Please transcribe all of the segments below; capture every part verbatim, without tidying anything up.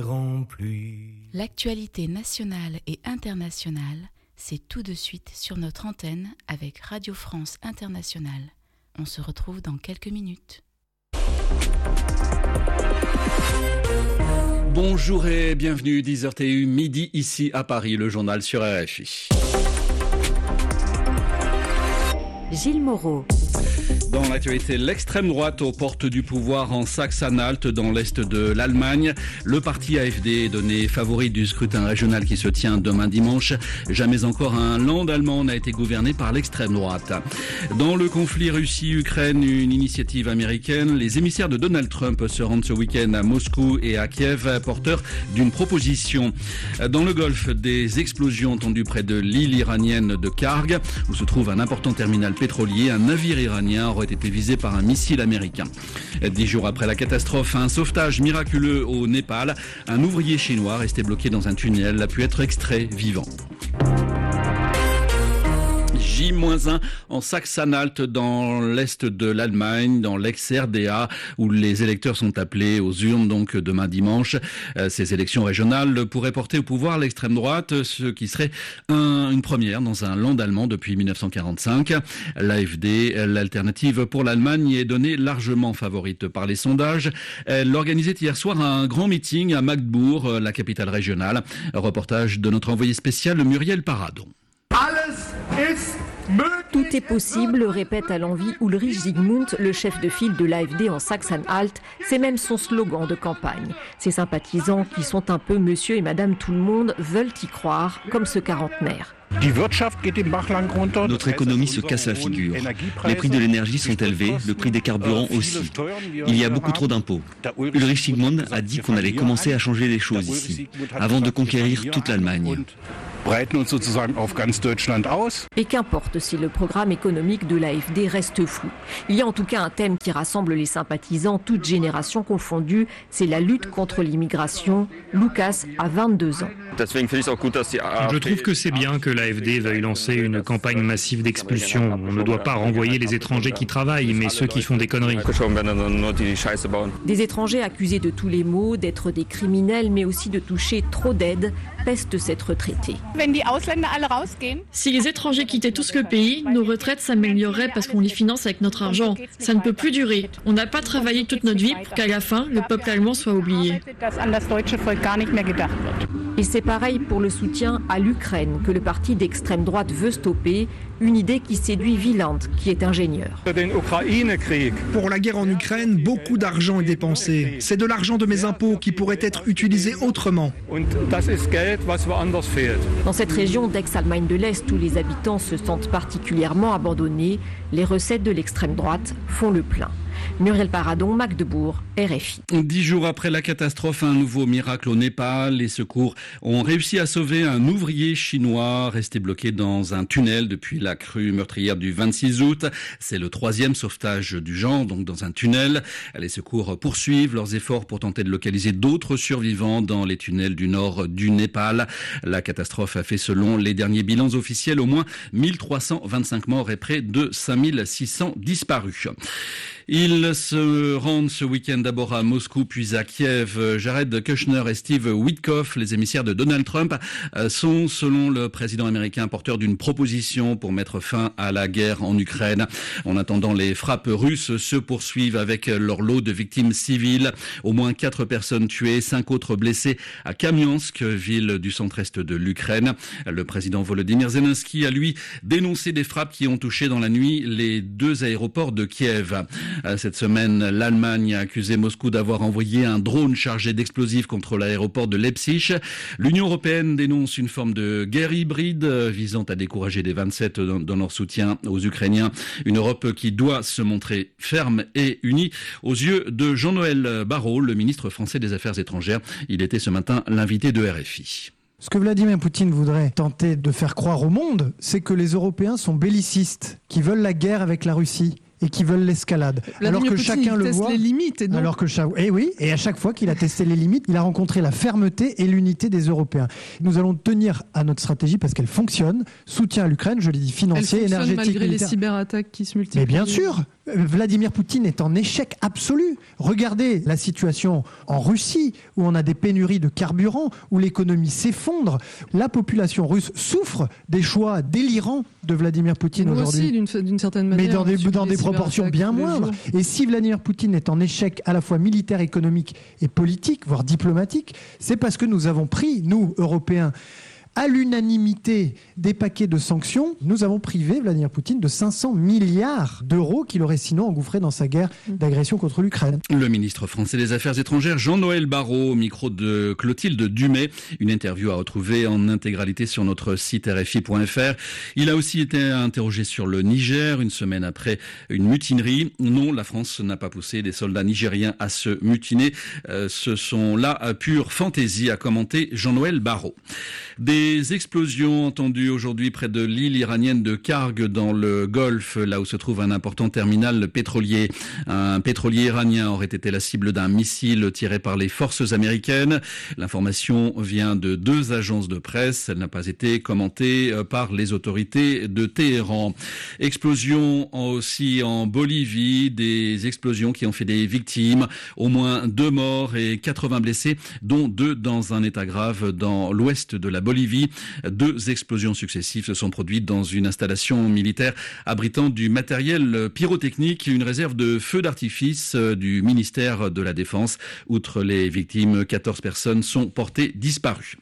L'actualité nationale et internationale, c'est tout de suite sur notre antenne avec Radio France Internationale. On se retrouve dans quelques minutes. Bonjour et bienvenue, dix heures T U, midi ici à Paris, le journal sur R F I. Gilles Moreau. Dans l'actualité, l'extrême droite aux portes du pouvoir en Saxe-Anhalt, dans l'est de l'Allemagne. Le parti A F D est donné favori du scrutin régional qui se tient demain dimanche. Jamais encore un land allemand n'a été gouverné par l'extrême droite. Dans le conflit Russie-Ukraine, une initiative américaine, les émissaires de Donald Trump se rendent ce week-end à Moscou et à Kiev, porteurs d'une proposition. Dans le Golfe, des explosions entendues près de l'île iranienne de Karg, où se trouve un important terminal pétrolier. Un navire iranien aurait été visé par un missile américain. Dix jours après la catastrophe, un sauvetage miraculeux au Népal. Un ouvrier chinois resté bloqué dans un tunnel a pu être extrait vivant. J un en Saxe-Anhalt, dans l'est de l'Allemagne, dans l'ex-R D A, où les électeurs sont appelés aux urnes donc demain dimanche. Ces élections régionales pourraient porter au pouvoir l'extrême droite, ce qui serait un, une première dans un land allemand depuis dix-neuf cent quarante-cinq. L'A F D, l'alternative pour l'Allemagne, est donnée largement favorite par les sondages. Elle organisait hier soir un grand meeting à Magdebourg, la capitale régionale. Reportage de notre envoyé spécial Muriel Paradon. Tout est possible, répète à l'envi Ulrich Zygmunt, le chef de file de l'A F D en Saxe-Anhalt. C'est même son slogan de campagne. Ses sympathisants, qui sont un peu monsieur et madame tout le monde, veulent y croire, comme ce quarantenaire. Notre économie se casse la figure. Les prix de l'énergie sont élevés, le prix des carburants aussi. Il y a beaucoup trop d'impôts. Ulrich Zygmunt a dit qu'on allait commencer à changer les choses ici, avant de conquérir toute l'Allemagne. Et qu'importe si le programme économique de l'A F D reste flou. Il y a en tout cas un thème qui rassemble les sympathisants, toutes générations confondues, c'est la lutte contre l'immigration. Lucas a vingt-deux ans. Je trouve que c'est bien que l'A F D veuille lancer une campagne massive d'expulsion. On ne doit pas renvoyer les étrangers qui travaillent, mais ceux qui font des conneries. Des étrangers accusés de tous les maux, d'être des criminels, mais aussi de toucher trop d'aides, peste cette retraitée. Si les étrangers quittaient tous le pays, nos retraites s'amélioreraient parce qu'on les finance avec notre argent. Ça ne peut plus durer. On n'a pas travaillé toute notre vie pour qu'à la fin, le peuple allemand soit oublié. Et c'est pareil pour le soutien à l'Ukraine que le parti d'extrême droite veut stopper, une idée qui séduit Wieland, qui est ingénieur. Pour la guerre en Ukraine, beaucoup d'argent est dépensé. C'est de l'argent de mes impôts qui pourrait être utilisé autrement. Dans cette région d'ex-Allemagne de l'Est où les habitants se sentent particulièrement abandonnés, les recettes de l'extrême droite font le plein. Muriel Paradon, Magdebourg, R F I. Dix jours après la catastrophe, un nouveau miracle au Népal. Les secours ont réussi à sauver un ouvrier chinois resté bloqué dans un tunnel depuis la crue meurtrière du vingt-six août. C'est le troisième sauvetage du genre, donc dans un tunnel. Les secours poursuivent leurs efforts pour tenter de localiser d'autres survivants dans les tunnels du nord du Népal. La catastrophe a fait, selon les derniers bilans officiels, au moins mille trois cent vingt-cinq morts et près de cinq mille six cents disparus. Ils se rendent ce week-end d'abord à Moscou puis à Kiev. Jared Kushner et Steve Witkoff, les émissaires de Donald Trump, sont, selon le président américain, porteurs d'une proposition pour mettre fin à la guerre en Ukraine. En attendant, les frappes russes se poursuivent avec leur lot de victimes civiles. Au moins quatre personnes tuées, cinq autres blessées à Kamiansk, ville du centre-est de l'Ukraine. Le président Volodymyr Zelensky a, lui, dénoncé des frappes qui ont touché dans la nuit les deux aéroports de Kiev. Cette semaine, l'Allemagne a accusé Moscou d'avoir envoyé un drone chargé d'explosifs contre l'aéroport de Leipzig. L'Union européenne dénonce une forme de guerre hybride visant à décourager les vingt-sept dans leur soutien aux Ukrainiens. Une Europe qui doit se montrer ferme et unie aux yeux de Jean-Noël Barrot, le ministre français des Affaires étrangères. Il était ce matin l'invité de R F I. Ce que Vladimir Poutine voudrait tenter de faire croire au monde, c'est que les Européens sont bellicistes, qui veulent la guerre avec la Russie et qui veulent l'escalade. Vladimir alors que Poutine, chacun il le teste voit. les limites et donc... Alors que chaque, et oui, et à chaque fois qu'il a testé les limites, il a rencontré la fermeté et l'unité des Européens. Nous allons tenir à notre stratégie parce qu'elle fonctionne. Soutien à l'Ukraine, je l'ai dit, financier, Elle énergétique, malgré militaire. les cyberattaques qui se multiplient. Mais bien sûr, Vladimir Poutine est en échec absolu. Regardez la situation en Russie, où on a des pénuries de carburant, où l'économie s'effondre. La population russe souffre des choix délirants de Vladimir Poutine Nous aujourd'hui. aussi, d'une, d'une certaine manière. Mais dans des, dans des proportions bien moindres. Et si Vladimir Poutine est en échec à la fois militaire, économique et politique, voire diplomatique, c'est parce que nous avons pris, nous, Européens, à l'unanimité des paquets de sanctions, nous avons privé Vladimir Poutine de cinq cents milliards d'euros qu'il aurait sinon engouffré dans sa guerre d'agression contre l'Ukraine. Le ministre français des Affaires étrangères Jean-Noël Barrot au micro de Clotilde Dumay. Une interview à retrouver en intégralité sur notre site R F I point F R. Il a aussi été interrogé sur le Niger une semaine après une mutinerie. Non, la France n'a pas poussé des soldats nigériens à se mutiner. Euh, ce sont là pure fantaisie, a commenté Jean-Noël Barrot. Des explosions entendues aujourd'hui près de l'île iranienne de Karg dans le Golfe, là où se trouve un important terminal pétrolier. Un pétrolier iranien aurait été la cible d'un missile tiré par les forces américaines. L'information vient de deux agences de presse. Elle n'a pas été commentée par les autorités de Téhéran. Explosion aussi en Bolivie, des explosions qui ont fait des victimes. Au moins deux morts et quatre-vingts blessés, dont deux dans un état grave dans l'ouest de la Bolivie. Bolivie. Deux explosions successives se sont produites dans une installation militaire abritant du matériel pyrotechnique, une réserve de feux d'artifice du ministère de la Défense. Outre les victimes, quatorze personnes sont portées disparues.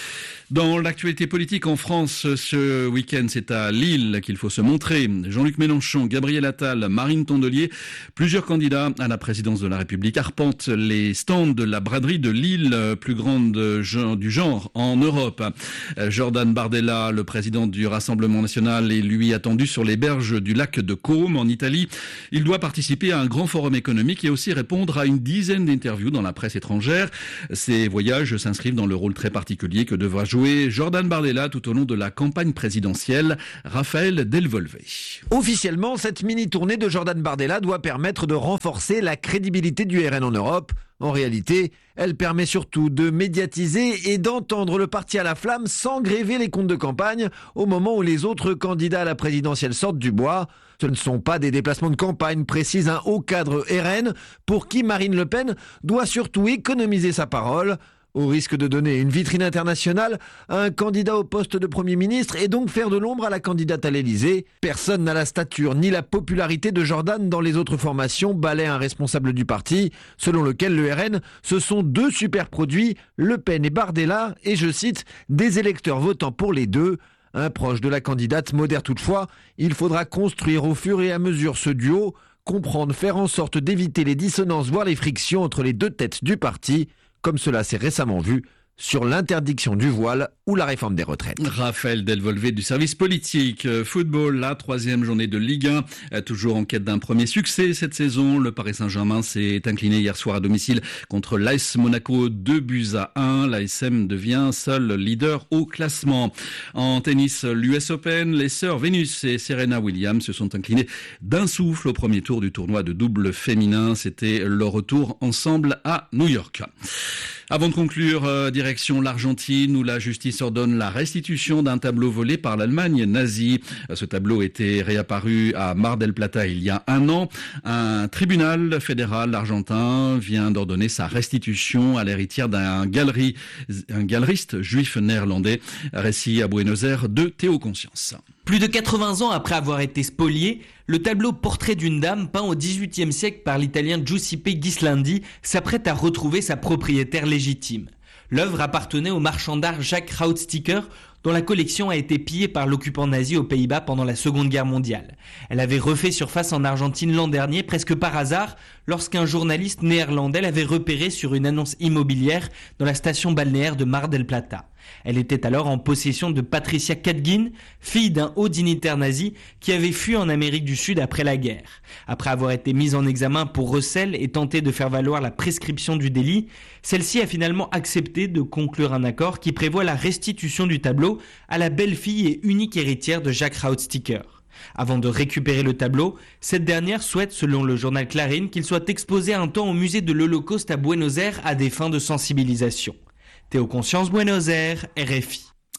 Dans l'actualité politique en France, ce week-end, c'est à Lille qu'il faut se montrer. Jean-Luc Mélenchon, Gabriel Attal, Marine Tondelier, plusieurs candidats à la présidence de la République arpentent les stands de la braderie de Lille, plus grande du genre en Europe. Jordan Bardella, le président du Rassemblement national, est lui attendu sur les berges du lac de Côme en Italie. Il doit participer à un grand forum économique et aussi répondre à une dizaine d'interviews dans la presse étrangère. Ces voyages s'inscrivent dans le rôle très particulier que devra jouer Jordan Bardella tout au long de la campagne présidentielle. Raphaël Delvolvé. Officiellement, cette mini-tournée de Jordan Bardella doit permettre de renforcer la crédibilité du R N en Europe. En réalité, elle permet surtout de médiatiser et d'entendre le parti à la flamme sans gréver les comptes de campagne au moment où les autres candidats à la présidentielle sortent du bois. Ce ne sont pas des déplacements de campagne, précise un haut cadre R N, pour qui Marine Le Pen doit surtout économiser sa parole. Au risque de donner une vitrine internationale à un candidat au poste de Premier ministre et donc faire de l'ombre à la candidate à l'Élysée. Personne n'a la stature ni la popularité de Jordan dans les autres formations, balaie un responsable du parti, selon lequel le R N, ce sont deux super produits, Le Pen et Bardella, et je cite, des électeurs votant pour les deux. Un proche de la candidate modère toutefois, il faudra construire au fur et à mesure ce duo, comprendre, faire en sorte d'éviter les dissonances, voire les frictions entre les deux têtes du parti, comme cela s'est récemment vu sur l'interdiction du voile ou la réforme des retraites. Raphaël Delvolvé du service politique. Football, la troisième journée de Ligue un, toujours en quête d'un premier succès cette saison. Le Paris Saint-Germain s'est incliné hier soir à domicile contre l'A S Monaco, deux buts à un. L'A S M devient seul leader au classement. En tennis, l'U S Open, les sœurs Venus et Serena Williams se sont inclinées d'un souffle au premier tour du tournoi de double féminin. C'était leur retour ensemble à New York. Avant de conclure, euh, direction l'Argentine où la justice ordonne la restitution d'un tableau volé par l'Allemagne nazie. Ce tableau était réapparu à Mar del Plata il y a un an. Un tribunal fédéral argentin vient d'ordonner sa restitution à l'héritière d'un galerie, un galeriste juif néerlandais. Récit à Buenos Aires de Théo Conscience. Plus de quatre-vingts ans après avoir été spolié, le tableau Portrait d'une dame peint au dix-huitième siècle par l'italien Giuseppe Ghislandi s'apprête à retrouver sa propriétaire légitime. L'œuvre appartenait au marchand d'art Jacques Rautsticker, dont la collection a été pillée par l'occupant nazi aux Pays-Bas pendant la Seconde Guerre mondiale. Elle avait refait surface en Argentine l'an dernier, presque par hasard, lorsqu'un journaliste néerlandais l'avait repérée sur une annonce immobilière dans la station balnéaire de Mar del Plata. Elle était alors en possession de Patricia Kadgin, fille d'un haut dignitaire nazi qui avait fui en Amérique du Sud après la guerre. Après avoir été mise en examen pour recel et tenté de faire valoir la prescription du délit, celle-ci a finalement accepté de conclure un accord qui prévoit la restitution du tableau à la belle-fille et unique héritière de Jacques Rautsticker. Avant de récupérer le tableau, cette dernière souhaite, selon le journal Clarín, qu'il soit exposé un temps au musée de l'Holocauste à Buenos Aires à des fins de sensibilisation. Théo Conscience, Buenos Aires, R F I.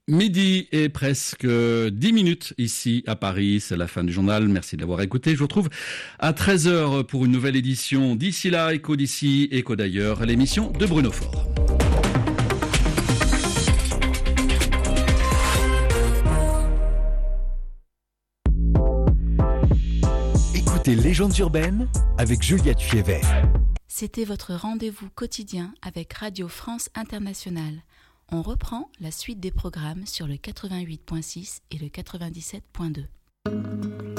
Midi et presque dix minutes ici à Paris, c'est la fin du journal, merci de l'avoir écouté. Je vous retrouve à treize heures pour une nouvelle édition. D'ici là, Écho d'ici, Écho d'ailleurs, l'émission de Bruno Faure. Écoutez Légendes urbaines avec Juliette Fiever. C'était votre rendez-vous quotidien avec Radio France Internationale. On reprend la suite des programmes sur le quatre-vingt-huit virgule six et le quatre-vingt-dix-sept virgule deux.